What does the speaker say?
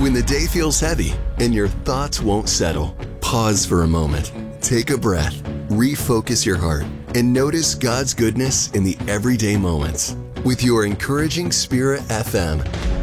When the day feels heavy and your thoughts won't settle, pause for a moment. Take a breath, refocus your heart, and notice God's goodness in the everyday moments. With your Encouraging Spirit FM,